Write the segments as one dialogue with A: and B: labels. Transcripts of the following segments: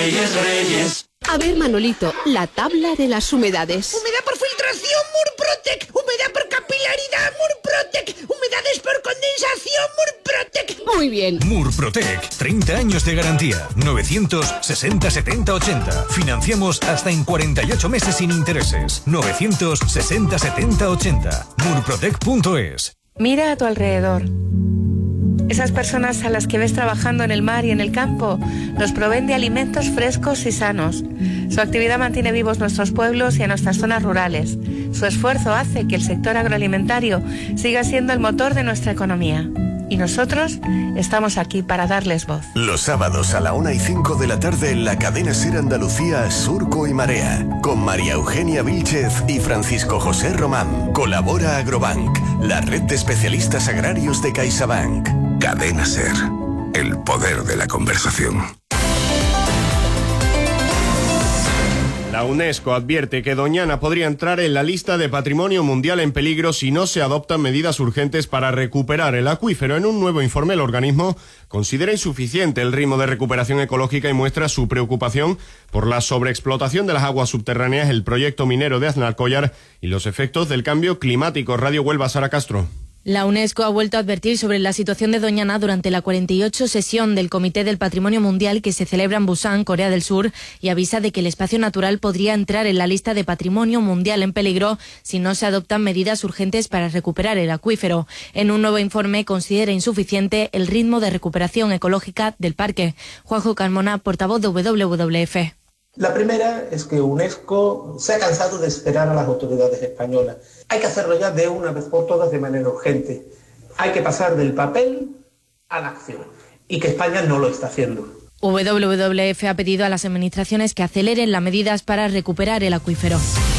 A: Reyes, Reyes.
B: A ver, Manolito, la tabla de las humedades.
C: Humedad por filtración, Murprotec. Humedad por capilaridad, Murprotec. Humedades por condensación, Murprotec.
B: Muy bien.
D: Murprotec, 30 años de garantía. 960 70 80. Financiamos hasta en 48 meses sin intereses. 960 70 80. Murprotec.es.
E: Mira a tu alrededor. Esas personas a las que ves trabajando en el mar y en el campo nos proveen de alimentos frescos y sanos. Su actividad mantiene vivos nuestros pueblos y a nuestras zonas rurales. Su esfuerzo hace que el sector agroalimentario siga siendo el motor de nuestra economía. Y nosotros estamos aquí para darles voz.
F: Los sábados a la 1:05 de la tarde en la cadena SER Andalucía, Surco y Marea, con María Eugenia Vílchez y Francisco José Román. Colabora Agrobank, la red de especialistas agrarios de CaixaBank. Cadena SER, el poder de la conversación.
G: La UNESCO advierte que Doñana podría entrar en la lista de Patrimonio Mundial en peligro si no se adoptan medidas urgentes para recuperar el acuífero. En un nuevo informe, el organismo considera insuficiente el ritmo de recuperación ecológica y muestra su preocupación por la sobreexplotación de las aguas subterráneas, el proyecto minero de Aznalcóllar y los efectos del cambio climático. Radio Huelva, Sara Castro.
H: La UNESCO ha vuelto a advertir sobre la situación de Doñana durante la 48 sesión del Comité del Patrimonio Mundial que se celebra en Busan, Corea del Sur, y avisa de que el espacio natural podría entrar en la lista de Patrimonio Mundial en peligro si no se adoptan medidas urgentes para recuperar el acuífero. En un nuevo informe considera insuficiente el ritmo de recuperación ecológica del parque. Juanjo Carmona, portavoz de WWF.
I: La primera es que UNESCO se ha cansado de esperar a las autoridades españolas. Hay que hacerlo ya de una vez por todas de manera urgente. Hay que pasar del papel a la acción y que España no lo está haciendo.
H: WWF ha pedido a las administraciones que aceleren las medidas para recuperar el acuífero.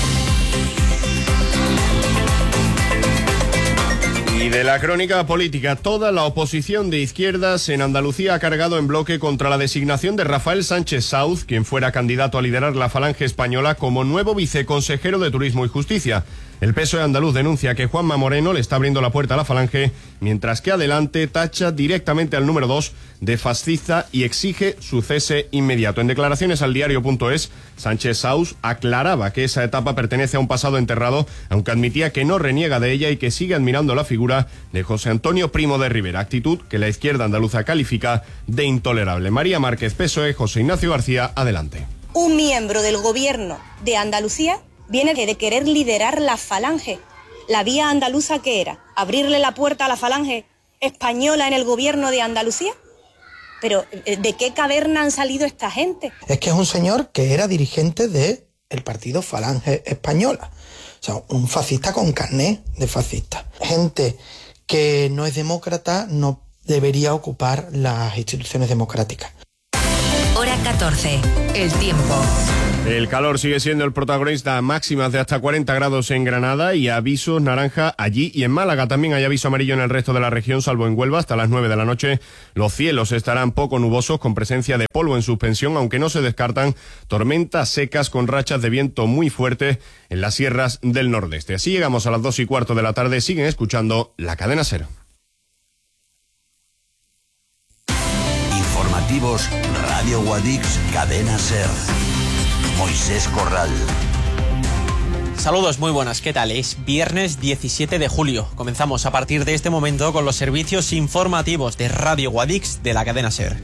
G: Y de la crónica política, toda la oposición de izquierdas en Andalucía ha cargado en bloque contra la designación de Rafael Sánchez Sauz, quien fuera candidato a liderar la Falange Española como nuevo viceconsejero de Turismo y Justicia. El PSOE andaluz denuncia que Juanma Moreno le está abriendo la puerta a la Falange, mientras que Adelante tacha directamente al número 2 de fascista y exige su cese inmediato. En declaraciones al diario.es, Sánchez Sauz aclaraba que esa etapa pertenece a un pasado enterrado, aunque admitía que no reniega de ella y que sigue admirando la figura de José Antonio Primo de Rivera, actitud que la izquierda andaluza califica de intolerable. María Márquez, PSOE, José Ignacio García, Adelante.
J: Un miembro del gobierno de Andalucía viene de querer liderar la Falange. ¿La vía andaluza qué era? ¿Abrirle la puerta a la Falange española en el gobierno de Andalucía? Pero, ¿de qué caverna han salido esta gente?
K: Es que es un señor que era dirigente del partido Falange Española. O sea, un fascista con carné de fascista. Gente que no es demócrata no debería ocupar las instituciones democráticas.
L: Hora 14. El tiempo.
G: El calor sigue siendo el protagonista, máximas de hasta 40 grados en Granada y avisos naranja allí y en Málaga. También hay aviso amarillo en el resto de la región, salvo en Huelva, hasta las 9 de la noche. Los cielos estarán poco nubosos con presencia de polvo en suspensión, aunque no se descartan tormentas secas con rachas de viento muy fuertes en las sierras del nordeste. Así llegamos a las 2:15 de la tarde. Siguen escuchando la cadena SER.
M: Informativos Radio Guadix, cadena SER. Moisés Corral.
N: Saludos, muy buenas, ¿qué tal? Es viernes 17 de julio. Comenzamos a partir de este momento con los servicios informativos de Radio Guadix de la cadena SER.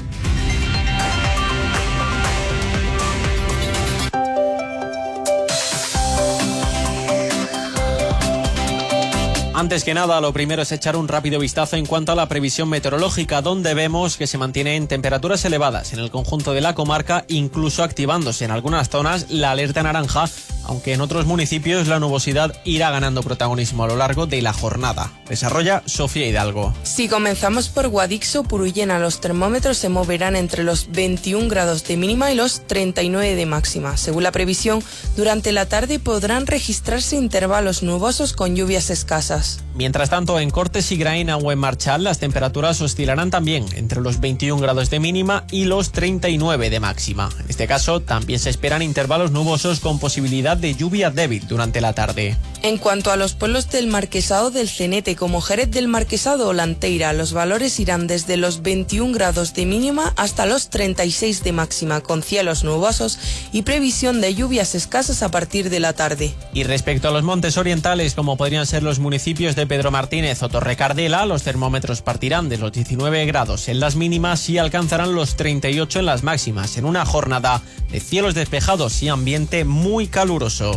N: Antes que nada, lo primero es echar un rápido vistazo en cuanto a la previsión meteorológica, donde vemos que se mantienen temperaturas elevadas en el conjunto de la comarca, incluso activándose en algunas zonas la alerta naranja, aunque en otros municipios la nubosidad irá ganando protagonismo a lo largo de la jornada. Desarrolla Sofía Hidalgo.
O: Si comenzamos por Guadix o Purullena, los termómetros se moverán entre los 21 grados de mínima y los 39 de máxima. Según la previsión, durante la tarde podrán registrarse intervalos nubosos con lluvias escasas.
N: Mientras tanto, en Cortes y Graína o en Marchal, las temperaturas oscilarán también entre los 21 grados de mínima y los 39 de máxima. En este caso, también se esperan intervalos nubosos con posibilidad de lluvia débil durante la tarde.
O: En cuanto a los pueblos del Marquesado del Cenete, como Jerez del Marquesado o Lanteira, los valores irán desde los 21 grados de mínima hasta los 36 de máxima, con cielos nubosos y previsión de lluvias escasas a partir de la tarde.
N: Y respecto a los montes orientales, como podrían ser los municipios de Pedro Martínez o Torrecardela, los termómetros partirán de los 19 grados en las mínimas y alcanzarán los 38 en las máximas, en una jornada de cielos despejados y ambiente muy caluroso.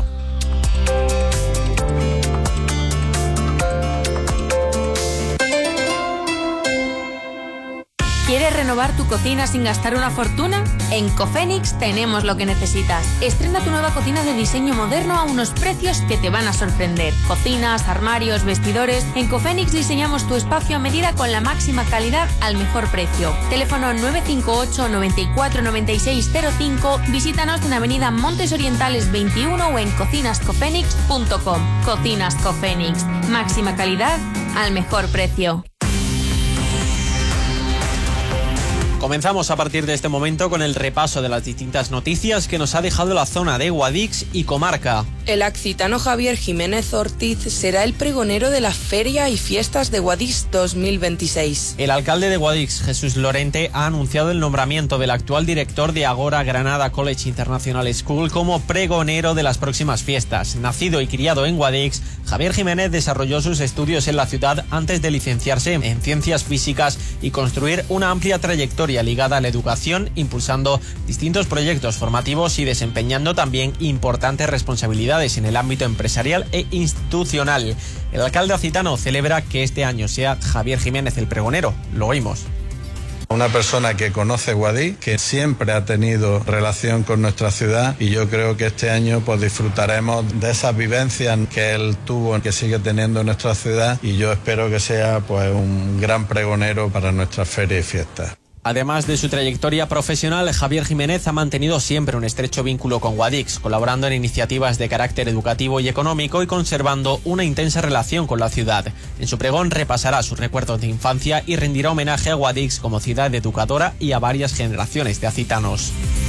A: ¿Quieres renovar tu cocina sin gastar una fortuna? En Cofenix tenemos lo que necesitas. Estrena tu nueva cocina de diseño moderno a unos precios que te van a sorprender. Cocinas, armarios, vestidores. En Cofenix diseñamos tu espacio a medida con la máxima calidad al mejor precio. Teléfono 958 94 96 05. Visítanos en Avenida Montes Orientales 21 o en cocinascofenix.com. Cocinas Cofenix. Máxima calidad al mejor precio.
N: Comenzamos a partir de este momento con el repaso de las distintas noticias que nos ha dejado la zona de Guadix y comarca.
O: El accitano Javier Jiménez Ortiz será el pregonero de la Feria y Fiestas de Guadix 2026.
N: El alcalde de Guadix, Jesús Lorente, ha anunciado el nombramiento del actual director de Agora Granada College International School como pregonero de las próximas fiestas. Nacido y criado en Guadix, Javier Jiménez desarrolló sus estudios en la ciudad antes de licenciarse en Ciencias Físicas y construir una amplia trayectoria ligada a la educación, impulsando distintos proyectos formativos y desempeñando también importantes responsabilidades en el ámbito empresarial e institucional. El alcalde accitano celebra que este año sea Javier Jiménez el pregonero. Lo oímos.
P: Una persona que conoce Guadix, que siempre ha tenido relación con nuestra ciudad, y yo creo que este año pues disfrutaremos de esas vivencias que él tuvo, que sigue teniendo en nuestra ciudad, y yo espero que sea pues un gran pregonero para nuestra feria y fiestas.
N: Además de su trayectoria profesional, Javier Jiménez ha mantenido siempre un estrecho vínculo con Guadix, colaborando en iniciativas de carácter educativo y económico y conservando una intensa relación con la ciudad. En su pregón repasará sus recuerdos de infancia y rendirá homenaje a Guadix como ciudad educadora y a varias generaciones de accitanos.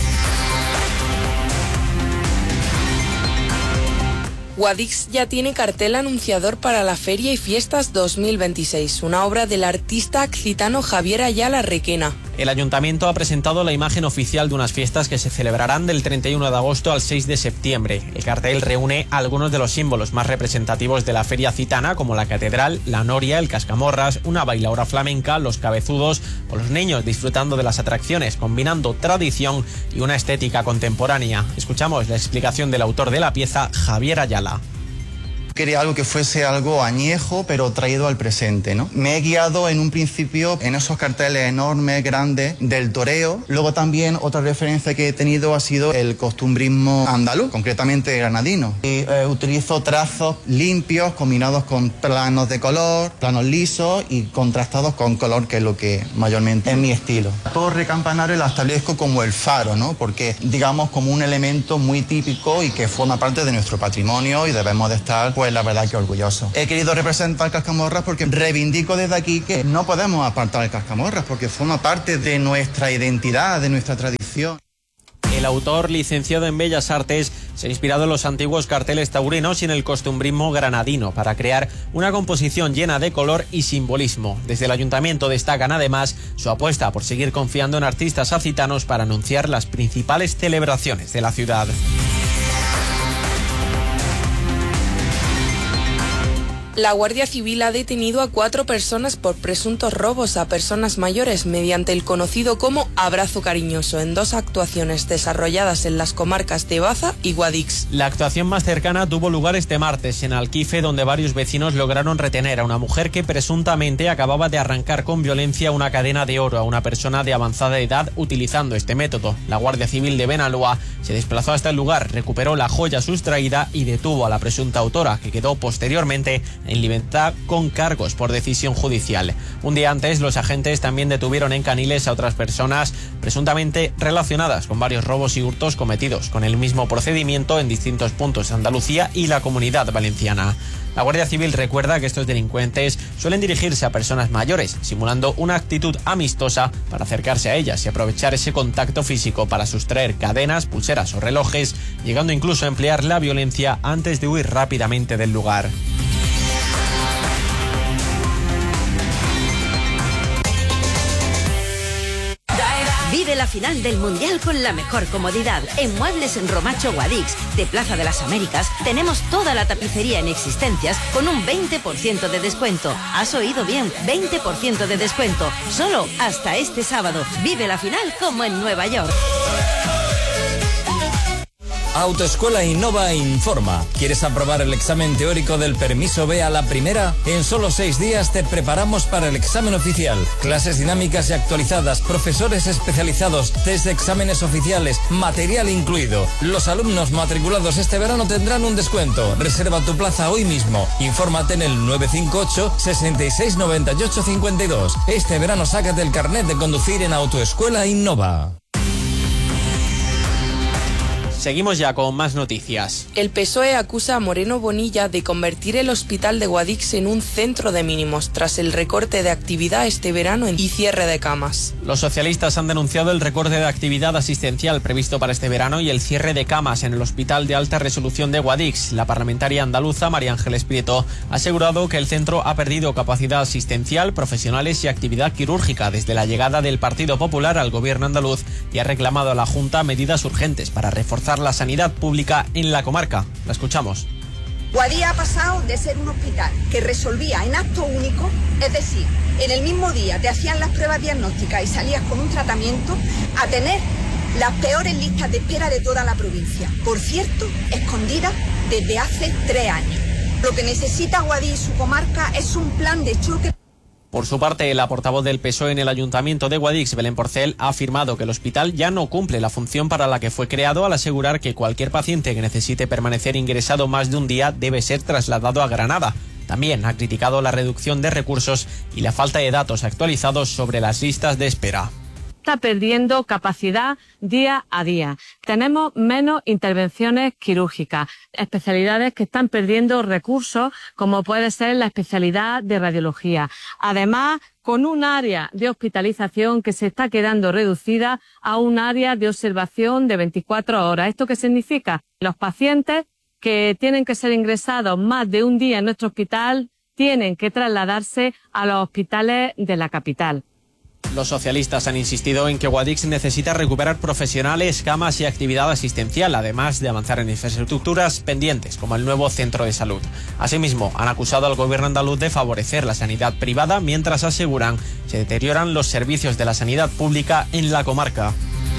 O: Guadix ya tiene cartel anunciador para la Feria y Fiestas 2026, una obra del artista accitano Javier Ayala Requena.
N: El ayuntamiento ha presentado la imagen oficial de unas fiestas que se celebrarán del 31 de agosto al 6 de septiembre. El cartel reúne algunos de los símbolos más representativos de la feria accitana, como la catedral, la noria, el cascamorras, una bailaora flamenca, los cabezudos o los niños disfrutando de las atracciones, combinando tradición y una estética contemporánea. Escuchamos la explicación del autor de la pieza, Javier Ayala.
Q: Quería algo que fuese algo añejo, pero traído al presente, ¿no? Me he guiado en un principio en esos carteles enormes, grandes, del toreo. Luego también otra referencia que he tenido ha sido el costumbrismo andaluz, concretamente granadino. Y utilizo trazos limpios, combinados con planos de color, planos lisos y contrastados con color, que es lo que mayormente es mi estilo. La torre campanario la establezco como el faro, ¿no? Porque, digamos, como un elemento muy típico y que forma parte de nuestro patrimonio y debemos de estar, pues la verdad que orgulloso. He querido representar Cascamorras porque reivindico desde aquí que no podemos apartar el Cascamorras porque forma parte de nuestra identidad, de nuestra tradición.
N: El autor, licenciado en Bellas Artes, se ha inspirado en los antiguos carteles taurinos y en el costumbrismo granadino para crear una composición llena de color y simbolismo. Desde el ayuntamiento destacan además su apuesta por seguir confiando en artistas accitanos para anunciar las principales celebraciones de la ciudad.
O: La Guardia Civil ha detenido a 4 personas por presuntos robos a personas mayores mediante el conocido como abrazo cariñoso en 2 actuaciones desarrolladas en las comarcas de Baza y Guadix.
N: La actuación más cercana tuvo lugar este martes en Alquife, donde varios vecinos lograron retener a una mujer que presuntamente acababa de arrancar con violencia una cadena de oro a una persona de avanzada edad utilizando este método. La Guardia Civil de Benalúa se desplazó hasta el lugar, recuperó la joya sustraída y detuvo a la presunta autora, que quedó posteriormente en libertad con cargos por decisión judicial. Un día antes, los agentes también detuvieron en Caniles a otras personas presuntamente relacionadas con varios robos y hurtos cometidos con el mismo procedimiento en distintos puntos de Andalucía y la Comunidad Valenciana. La Guardia Civil recuerda que estos delincuentes suelen dirigirse a personas mayores, simulando una actitud amistosa para acercarse a ellas y aprovechar ese contacto físico para sustraer cadenas, pulseras o relojes, llegando incluso a emplear la violencia antes de huir rápidamente del lugar.
R: Vive la final del Mundial con la mejor comodidad. En Muebles en Romacho Guadix, de Plaza de las Américas, tenemos toda la tapicería en existencias con un 20% de descuento. ¿Has oído bien? 20% de descuento. Solo hasta este sábado. Vive la final como en Nueva York.
S: Autoescuela Innova informa. ¿Quieres aprobar el examen teórico del permiso B a la primera? En solo 6 días te preparamos para el examen oficial. Clases dinámicas y actualizadas, profesores especializados, test de exámenes oficiales, material incluido. Los alumnos matriculados este verano tendrán un descuento. Reserva tu plaza hoy mismo. Infórmate en el 958 66 98 52. Este verano sácate el carnet de conducir en Autoescuela Innova.
N: Seguimos ya con más noticias.
O: El PSOE acusa a Moreno Bonilla de convertir el hospital de Guadix en un centro de mínimos tras el recorte de actividad este verano y cierre de camas.
N: Los socialistas han denunciado el recorte de actividad asistencial previsto para este verano y el cierre de camas en el Hospital de Alta Resolución de Guadix. La parlamentaria andaluza María Ángeles Prieto ha asegurado que el centro ha perdido capacidad asistencial, profesionales y actividad quirúrgica desde la llegada del Partido Popular al gobierno andaluz y ha reclamado a la Junta medidas urgentes para reforzar la sanidad pública en la comarca. La escuchamos.
T: Guadix ha pasado de ser un hospital que resolvía en acto único, es decir, en el mismo día te hacían las pruebas diagnósticas y salías con un tratamiento, a tener las peores listas de espera de toda la provincia. Por cierto, escondidas desde hace 3 años. Lo que necesita Guadix y su comarca es un plan de choque.
N: Por su parte, la portavoz del PSOE en el Ayuntamiento de Guadix, Belén Porcel, ha afirmado que el hospital ya no cumple la función para la que fue creado al asegurar que cualquier paciente que necesite permanecer ingresado más de un día debe ser trasladado a Granada. También ha criticado la reducción de recursos y la falta de datos actualizados sobre las listas de espera.
U: Está perdiendo capacidad día a día. Tenemos menos intervenciones quirúrgicas, especialidades que están perdiendo recursos, como puede ser la especialidad de radiología. Además, con un área de hospitalización que se está quedando reducida a un área de observación de 24 horas. ¿Esto qué significa? Los pacientes que tienen que ser ingresados más de un día en nuestro hospital tienen que trasladarse a los hospitales de la capital.
N: Los socialistas han insistido en que Guadix necesita recuperar profesionales, camas y actividad asistencial, además de avanzar en infraestructuras pendientes, como el nuevo centro de salud. Asimismo, han acusado al gobierno andaluz de favorecer la sanidad privada, mientras aseguran se deterioran los servicios de la sanidad pública en la comarca.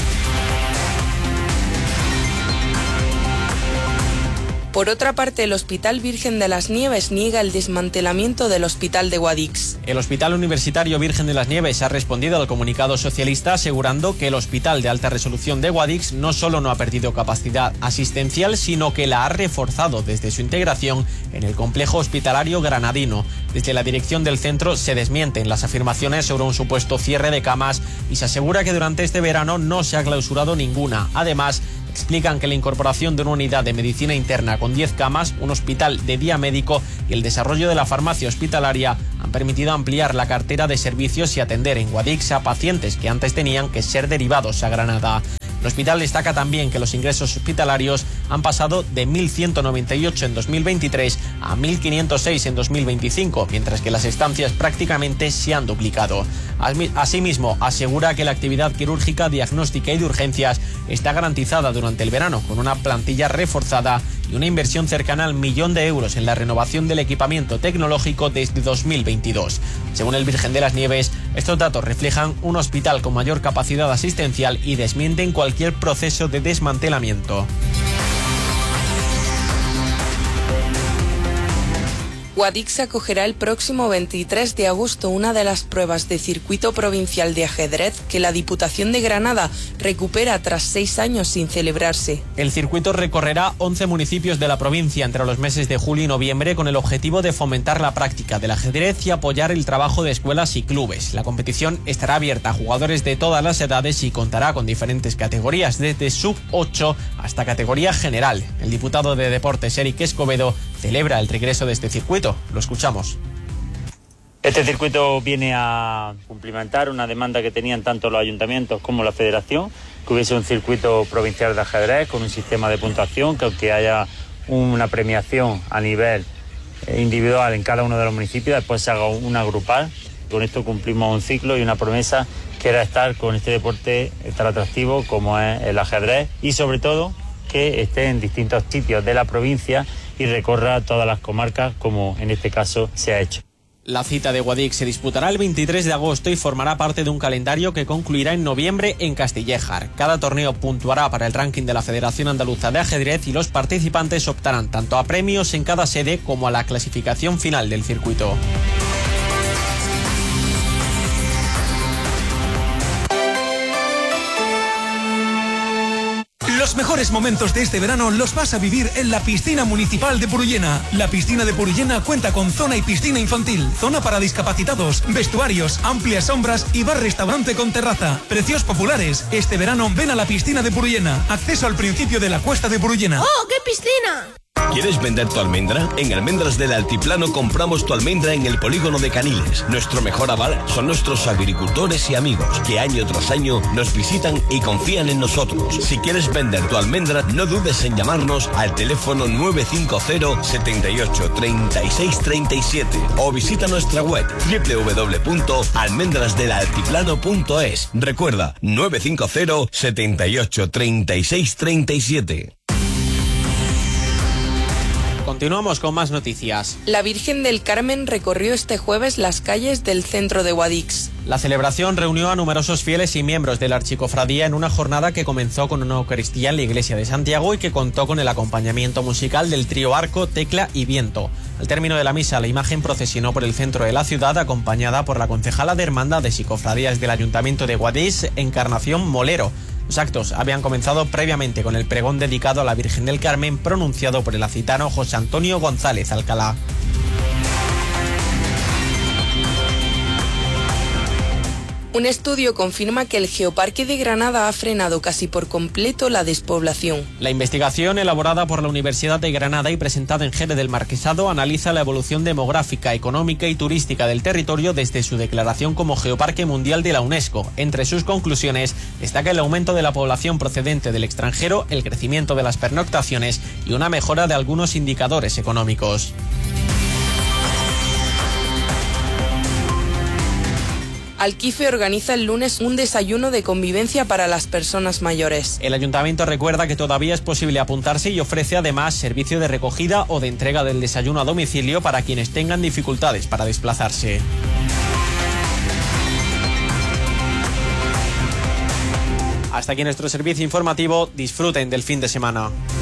O: Por otra parte, el Hospital Virgen de las Nieves niega el desmantelamiento del Hospital de Guadix.
N: El Hospital Universitario Virgen de las Nieves ha respondido al comunicado socialista asegurando que el Hospital de Alta Resolución de Guadix no solo no ha perdido capacidad asistencial, sino que la ha reforzado desde su integración en el complejo hospitalario granadino. Desde la dirección del centro se desmienten las afirmaciones sobre un supuesto cierre de camas y se asegura que durante este verano no se ha clausurado ninguna. Además, explican que la incorporación de una unidad de medicina interna con 10 camas, un hospital de día médico y el desarrollo de la farmacia hospitalaria han permitido ampliar la cartera de servicios y atender en Guadix a pacientes que antes tenían que ser derivados a Granada. El hospital destaca también que los ingresos hospitalarios han pasado de 1.198 en 2023 a 1.506 en 2025, mientras que las estancias prácticamente se han duplicado. Asimismo, asegura que la actividad quirúrgica, diagnóstica y de urgencias está garantizada durante el verano, con una plantilla reforzada y una inversión cercana al 1 millón de euros en la renovación del equipamiento tecnológico desde 2022. Según el Virgen de las Nieves, estos datos reflejan un hospital con mayor capacidad asistencial y desmienten cualquier proceso de desmantelamiento.
O: Guadix acogerá el próximo 23 de agosto una de las pruebas de circuito provincial de ajedrez que la Diputación de Granada recupera tras 6 años sin celebrarse.
N: El circuito recorrerá 11 municipios de la provincia entre los meses de julio y noviembre con el objetivo de fomentar la práctica del ajedrez y apoyar el trabajo de escuelas y clubes. La competición estará abierta a jugadores de todas las edades y contará con diferentes categorías, desde sub-8 hasta categoría general. El diputado de Deportes, Eric Escobedo, celebra el regreso de este circuito. Lo escuchamos.
C: Este circuito viene a cumplimentar una demanda que tenían tanto los ayuntamientos como la federación, que hubiese un circuito provincial de ajedrez con un sistema de puntuación, que aunque haya una premiación a nivel individual en cada uno de los municipios, después se haga una grupal. Con esto cumplimos un ciclo y una promesa que era estar con este deporte tan atractivo como es el ajedrez, y sobre todo que esté en distintos sitios de la provincia y recorra todas las comarcas, como en este caso se ha hecho.
N: La cita de Guadix se disputará el 23 de agosto y formará parte de un calendario que concluirá en noviembre en Castillejar. Cada torneo puntuará para el ranking de la Federación Andaluza de Ajedrez y los participantes optarán tanto a premios en cada sede como a la clasificación final del circuito.
V: Los mejores momentos de este verano los vas a vivir en la piscina municipal de Purullena. La piscina de Purullena cuenta con zona y piscina infantil, zona para discapacitados, vestuarios, amplias sombras y bar-restaurante con terraza. Precios populares. Este verano ven a la piscina de Purullena. Acceso al principio de la cuesta de Purullena.
W: ¡Oh, qué piscina!
X: ¿Quieres vender tu almendra? En Almendras del Altiplano compramos tu almendra en el polígono de Caniles. Nuestro mejor aval son nuestros agricultores y amigos, que año tras año nos visitan y confían en nosotros. Si quieres vender tu almendra, no dudes en llamarnos al teléfono 950 78 36 37 o visita nuestra web www.almendrasdelaltiplano.es. Recuerda, 950 78 36 37.
N: Continuamos con más noticias.
O: La Virgen del Carmen recorrió este jueves las calles del centro de Guadix.
N: La celebración reunió a numerosos fieles y miembros de la archicofradía en una jornada que comenzó con una Eucaristía en la iglesia de Santiago y que contó con el acompañamiento musical del trío Arco, Tecla y Viento. Al término de la misa, la imagen procesionó por el centro de la ciudad acompañada por la concejala de Hermandades y Cofradías del Ayuntamiento de Guadix, Encarnación Molero. Los actos habían comenzado previamente con el pregón dedicado a la Virgen del Carmen pronunciado por el acitano José Antonio González Alcalá.
O: Un estudio confirma que el Geoparque de Granada ha frenado casi por completo la despoblación.
N: La investigación, elaborada por la Universidad de Granada y presentada en Jerez del Marquesado, analiza la evolución demográfica, económica y turística del territorio desde su declaración como Geoparque Mundial de la UNESCO. Entre sus conclusiones destaca el aumento de la población procedente del extranjero, el crecimiento de las pernoctaciones y una mejora de algunos indicadores económicos.
O: Alquife organiza el lunes un desayuno de convivencia para las personas mayores.
N: El ayuntamiento recuerda que todavía es posible apuntarse y ofrece además servicio de recogida o de entrega del desayuno a domicilio para quienes tengan dificultades para desplazarse. Hasta aquí nuestro servicio informativo. Disfruten del fin de semana.